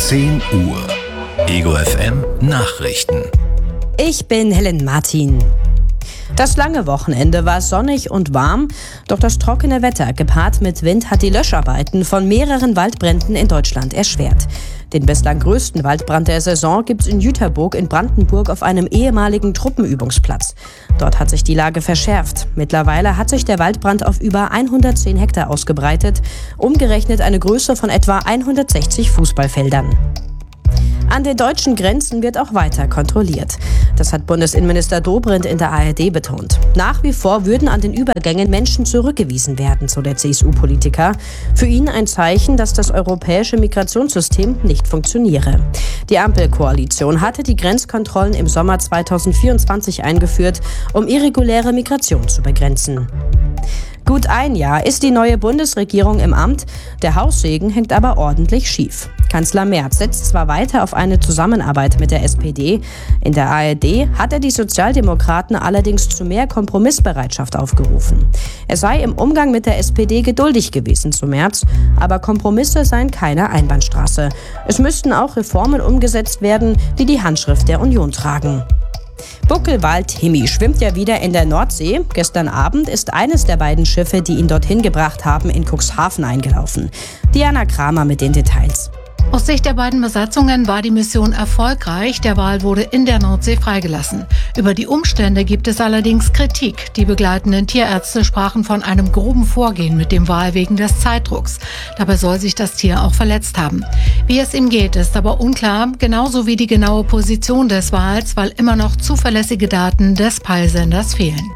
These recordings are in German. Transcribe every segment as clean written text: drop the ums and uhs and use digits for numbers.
10 Uhr. Ego FM Nachrichten. Ich bin Helen Martin. Das lange Wochenende war sonnig und warm, doch das trockene Wetter gepaart mit Wind hat die Löscharbeiten von mehreren Waldbränden in Deutschland erschwert. Den bislang größten Waldbrand der Saison gibt's in Jüterbourg in Brandenburg auf einem ehemaligen Truppenübungsplatz. Dort hat sich die Lage verschärft. Mittlerweile hat sich der Waldbrand auf über 110 Hektar ausgebreitet, umgerechnet eine Größe von etwa 160 Fußballfeldern. An den deutschen Grenzen wird auch weiter kontrolliert. Das hat Bundesinnenminister Dobrindt in der ARD betont. Nach wie vor würden an den Übergängen Menschen zurückgewiesen werden, so der CSU-Politiker. Für ihn ein Zeichen, dass das europäische Migrationssystem nicht funktioniere. Die Ampelkoalition hatte die Grenzkontrollen im Sommer 2024 eingeführt, um irreguläre Migration zu begrenzen. Gut ein Jahr ist die neue Bundesregierung im Amt, der Haussegen hängt aber ordentlich schief. Kanzler Merz setzt zwar weiter auf eine Zusammenarbeit mit der SPD, in der ARD hat er die Sozialdemokraten allerdings zu mehr Kompromissbereitschaft aufgerufen. Er sei im Umgang mit der SPD geduldig gewesen zu Merz, aber Kompromisse seien keine Einbahnstraße. Es müssten auch Reformen umgesetzt werden, die die Handschrift der Union tragen. Buckelwald-Himi schwimmt ja wieder in der Nordsee. Gestern Abend ist eines der beiden Schiffe, die ihn dorthin gebracht haben, in Cuxhaven eingelaufen. Diana Kramer mit den Details. Aus Sicht der beiden Besatzungen war die Mission erfolgreich. Der Wal wurde in der Nordsee freigelassen. Über die Umstände gibt es allerdings Kritik. Die begleitenden Tierärzte sprachen von einem groben Vorgehen mit dem Wal wegen des Zeitdrucks. Dabei soll sich das Tier auch verletzt haben. Wie es ihm geht, ist aber unklar, genauso wie die genaue Position des Wals, weil immer noch zuverlässige Daten des Peilsenders fehlen.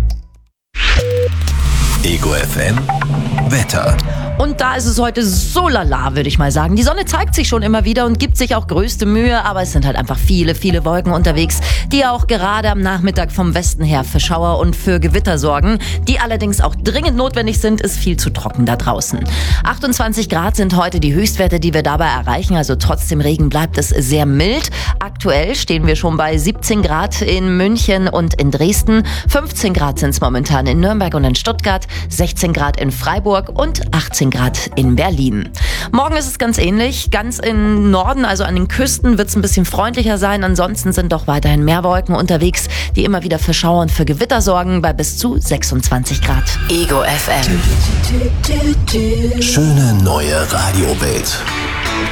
Ego FM Wetter. Und da ist es heute so lala, würde ich mal sagen. Die Sonne zeigt sich schon immer wieder und gibt sich auch größte Mühe, aber es sind halt einfach viele Wolken unterwegs, die auch gerade am Nachmittag vom Westen her für Schauer und für Gewitter sorgen, die allerdings auch dringend notwendig sind, ist viel zu trocken da draußen. 28 Grad sind heute die Höchstwerte, die wir dabei erreichen, also trotz dem Regen bleibt es sehr mild. Aktuell stehen wir schon bei 17 Grad in München und in Dresden, 15 Grad sind es momentan in Nürnberg und in Stuttgart, 16 Grad in Freiburg und 18 Grad in Berlin. Morgen ist es ganz ähnlich. Ganz im Norden, also an den Küsten, wird es ein bisschen freundlicher sein. Ansonsten sind doch weiterhin mehr Wolken unterwegs, die immer wieder für Schauer und für Gewitter sorgen, bei bis zu 26 Grad. Ego FM. Schöne neue Radiowelt.